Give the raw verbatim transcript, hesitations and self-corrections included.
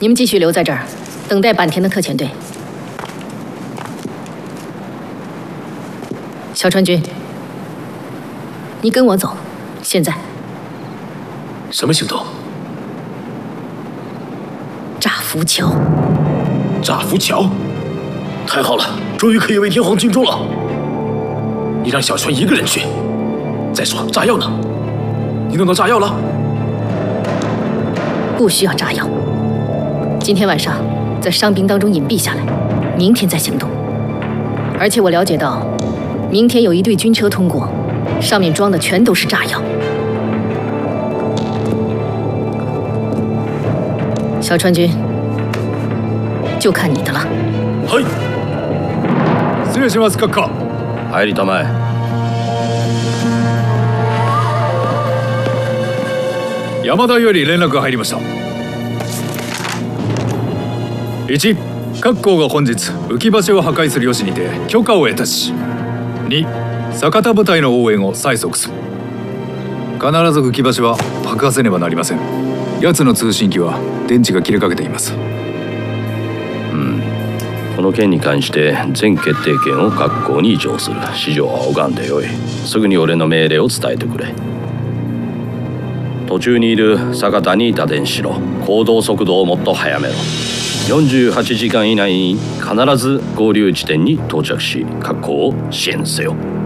你们继续留在这儿，等待坂田的特遣队。小川君，你跟我走，现在。 什么行动？ 炸浮桥。 炸浮桥？太好了，终于可以为天皇尽忠了。你让小川一个人去。再说炸药呢？你弄到炸药了？ 不需要炸药。今天晚上在伤兵当中隐蔽下来，明天再行动。而且我了解到，明天有一队军车通过，上面装的全都是炸药。小川君，就看你的了。 はい。 失礼します、閣下。 入りたまえ。 山田より連絡が入りました。いち、各校が本日浮き橋を破壊する由にて許可を得たし、に、酒田部隊の応援を催促する。必ず浮き橋は爆破せねばなりません。奴の通信機は電池が切れかけています。 うん。この件に関して全決定権を各校に上する。指示は拝んでよい。すぐに俺の命令を伝えてくれ。途中にいる酒田に打電しろ。行動速度をもっと速めろ。よんじゅうはちじかん以内に必ず合流地点に到着し、各校を支援せよ。